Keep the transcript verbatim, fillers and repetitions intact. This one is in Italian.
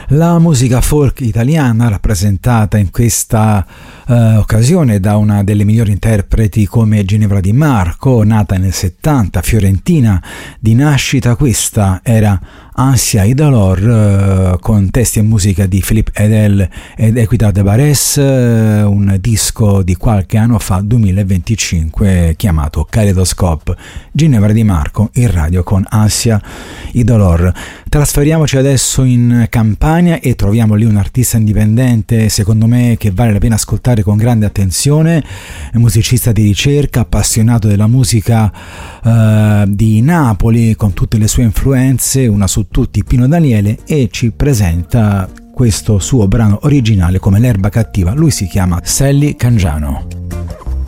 La musica folk italiana, rappresentata in questa eh, occasione da una delle migliori interpreti come Ginevra Di Marco, nata nel settanta, fiorentina di nascita. Questa era Ansia y Dolor, eh, con testi e musica di Philippe Edel ed Equita de Barès, eh, un disco di qualche anno fa, duemilaventicinque, chiamato Kaleidoscope. Ginevra Di Marco in radio con Ansia y Dolor. Trasferiamoci adesso in Campania e troviamo lì un artista indipendente, secondo me, che vale la pena ascoltare con grande attenzione. È un musicista di ricerca, appassionato della musica eh, di Napoli, con tutte le sue influenze, una su tutti Pino Daniele, e ci presenta questo suo brano originale come L'erba cattiva. Lui si chiama Sally Cangiano.